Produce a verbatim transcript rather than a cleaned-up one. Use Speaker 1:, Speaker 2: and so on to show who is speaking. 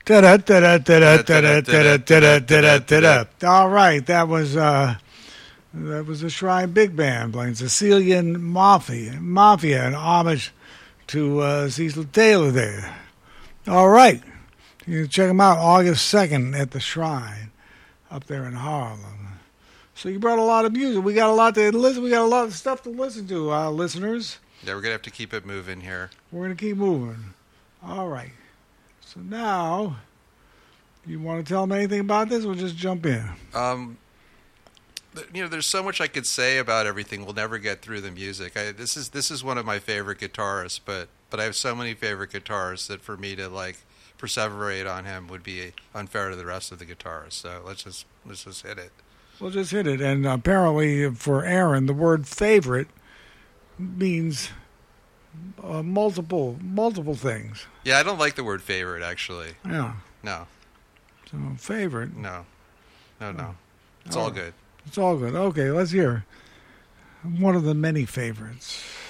Speaker 1: Da-da, da-da, da-da, da-da, da-da, da-da, da-da, da-da. All right, that was uh, that was the Shrine Big Band playing Sicilian Mafia, Mafia, an homage to uh, Cecil Taylor there. All right, you can check them out August second at the Shrine up there in Harlem. So you brought a lot of music. We got a lot to listen. We got a lot of stuff to listen to, uh, listeners.
Speaker 2: Yeah, we're gonna have to keep it moving here.
Speaker 1: We're gonna keep moving. All right. So now, you want to tell them anything about this? We'll just jump in.
Speaker 2: Um, you know, there's so much I could say about everything. We'll never get through the music. I, this is this is one of my favorite guitarists, but but I have so many favorite guitarists that for me to like perseverate on him would be unfair to the rest of the guitarists. So let's just let's just hit it.
Speaker 1: We'll just hit it. And apparently, for Aaron, the word favorite means uh, multiple multiple things.
Speaker 2: Yeah, I don't like the word favorite, actually.
Speaker 1: Yeah.
Speaker 2: No.
Speaker 1: So, favorite.
Speaker 2: No. No, no. It's
Speaker 1: Oh.
Speaker 2: all good.
Speaker 1: It's all good. Okay, let's hear one of the many favorites.